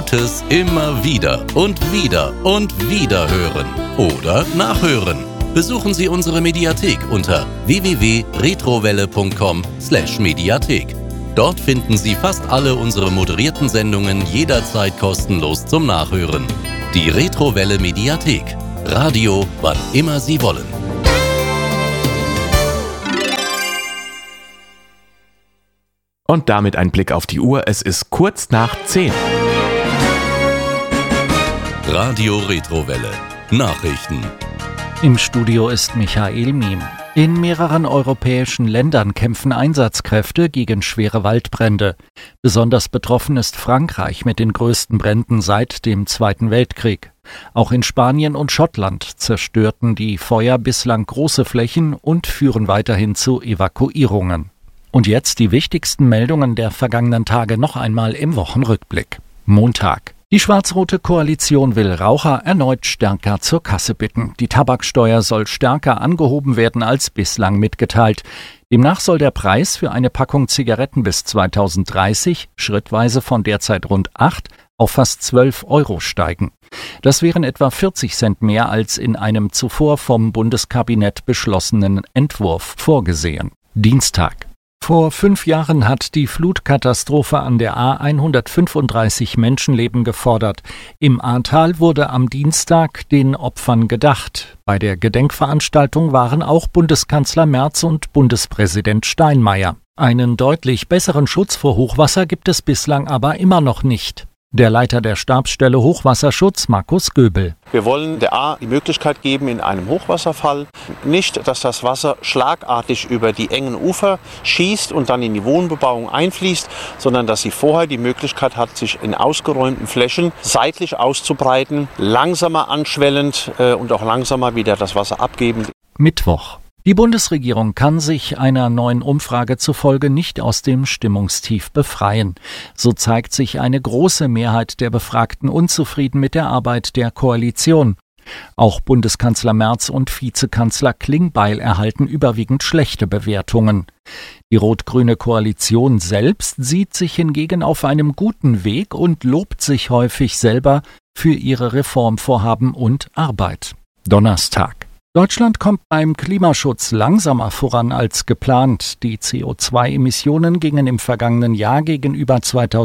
Gutes immer wieder und wieder und wieder hören oder nachhören. Besuchen Sie unsere Mediathek unter www.retrowelle.com/Mediathek. Dort finden Sie fast alle unsere moderierten Sendungen jederzeit kostenlos zum Nachhören. Die Retrowelle Mediathek. Radio, wann immer Sie wollen. Und damit ein Blick auf die Uhr. Es ist kurz nach 10. Radio Retrowelle. Nachrichten. Im Studio ist Michael Miem. In mehreren europäischen Ländern kämpfen Einsatzkräfte gegen schwere Waldbrände. Besonders betroffen ist Frankreich mit den größten Bränden seit dem Zweiten Weltkrieg. Auch in Spanien und Schottland zerstörten die Feuer bislang große Flächen und führen weiterhin zu Evakuierungen. Und jetzt die wichtigsten Meldungen der vergangenen Tage noch einmal im Wochenrückblick. Montag. Die schwarz-rote Koalition will Raucher erneut stärker zur Kasse bitten. Die Tabaksteuer soll stärker angehoben werden als bislang mitgeteilt. Demnach soll der Preis für eine Packung Zigaretten bis 2030 schrittweise von derzeit rund 8 auf fast 12 Euro steigen. Das wären etwa 40 Cent mehr als in einem zuvor vom Bundeskabinett beschlossenen Entwurf vorgesehen. Dienstag. Vor 5 Jahren hat die Flutkatastrophe an der A 135 Menschenleben gefordert. Im Ahrtal wurde am Dienstag den Opfern gedacht. Bei der Gedenkveranstaltung waren auch Bundeskanzler Merz und Bundespräsident Steinmeier. Einen deutlich besseren Schutz vor Hochwasser gibt es bislang aber immer noch nicht. Der Leiter der Stabsstelle Hochwasserschutz, Markus Göbel. Wir wollen der A die Möglichkeit geben, in einem Hochwasserfall nicht, dass das Wasser schlagartig über die engen Ufer schießt und dann in die Wohnbebauung einfließt, sondern dass sie vorher die Möglichkeit hat, sich in ausgeräumten Flächen seitlich auszubreiten, langsamer anschwellend und auch langsamer wieder das Wasser abgeben. Mittwoch. Die Bundesregierung kann sich einer neuen Umfrage zufolge nicht aus dem Stimmungstief befreien. So zeigt sich eine große Mehrheit der Befragten unzufrieden mit der Arbeit der Koalition. Auch Bundeskanzler Merz und Vizekanzler Klingbeil erhalten überwiegend schlechte Bewertungen. Die rot-grüne Koalition selbst sieht sich hingegen auf einem guten Weg und lobt sich häufig selber für ihre Reformvorhaben und Arbeit. Donnerstag. Deutschland kommt beim Klimaschutz langsamer voran als geplant. Die CO2-Emissionen gingen im vergangenen Jahr gegenüber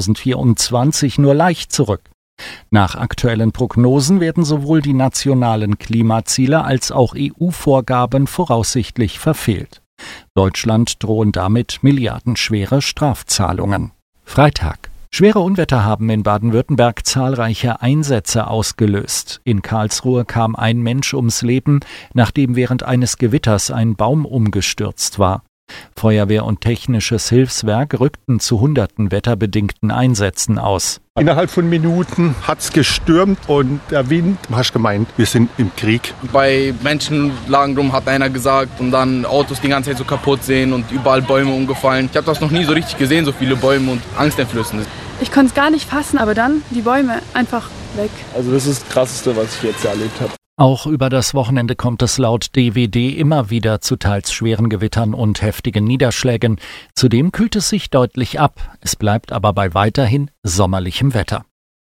2024 nur leicht zurück. Nach aktuellen Prognosen werden sowohl die nationalen Klimaziele als auch EU-Vorgaben voraussichtlich verfehlt. Deutschland drohen damit milliardenschwere Strafzahlungen. Freitag. Schwere Unwetter haben in Baden-Württemberg zahlreiche Einsätze ausgelöst. In Karlsruhe kam ein Mensch ums Leben, nachdem während eines Gewitters ein Baum umgestürzt war. Feuerwehr und technisches Hilfswerk rückten zu hunderten wetterbedingten Einsätzen aus. Innerhalb von Minuten hat's gestürmt und der Wind, hast gemeint, wir sind im Krieg. Bei Menschenlagen rum hat einer gesagt und dann Autos die ganze Zeit so kaputt sehen und überall Bäume umgefallen. Ich habe das noch nie so richtig gesehen, so viele Bäume und angsteinflößend. Ich konnte es gar nicht fassen, aber dann die Bäume einfach weg. Also das ist das Krasseste, was ich jetzt erlebt habe. Auch über das Wochenende kommt es laut DWD immer wieder zu teils schweren Gewittern und heftigen Niederschlägen. Zudem kühlt es sich deutlich ab. Es bleibt aber bei weiterhin sommerlichem Wetter.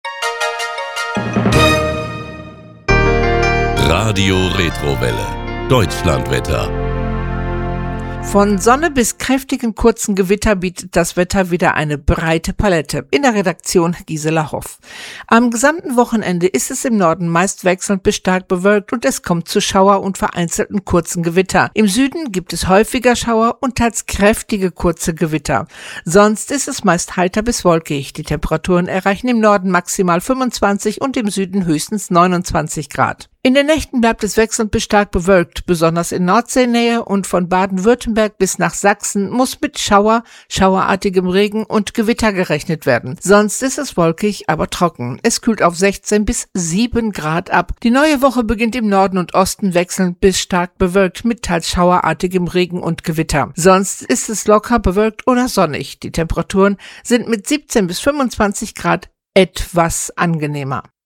Radio Retrowelle. Deutschlandwetter. Von Sonne bis kräftigen kurzen Gewitter bietet das Wetter wieder eine breite Palette. In der Redaktion Gisela Hoff. Am gesamten Wochenende ist es im Norden meist wechselnd bis stark bewölkt und es kommt zu Schauer und vereinzelten kurzen Gewitter. Im Süden gibt es häufiger Schauer und teils kräftige kurze Gewitter. Sonst ist es meist heiter bis wolkig. Die Temperaturen erreichen im Norden maximal 25 und im Süden höchstens 29 Grad. In den Nächten bleibt es wechselnd bis stark bewölkt. Besonders in Nordseenähe und von Baden-Württemberg bis nach Sachsen muss mit schauerartigem Regen und Gewitter gerechnet werden. Sonst ist es wolkig, aber trocken. Es kühlt auf 16 bis 7 Grad ab. Die neue Woche beginnt im Norden und Osten wechselnd bis stark bewölkt mit teils schauerartigem Regen und Gewitter. Sonst ist es locker bewölkt oder sonnig. Die Temperaturen sind mit 17 bis 25 Grad etwas angenehmer.